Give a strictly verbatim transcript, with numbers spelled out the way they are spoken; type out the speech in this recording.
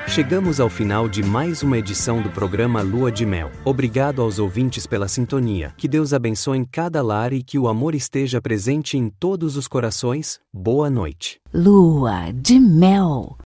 Chegamos ao final de mais uma edição do programa Lua de Mel. Obrigado aos ouvintes pela sintonia. Que Deus abençoe em cada lar e que o amor esteja presente em todos os corações. Boa noite. Lua de Mel.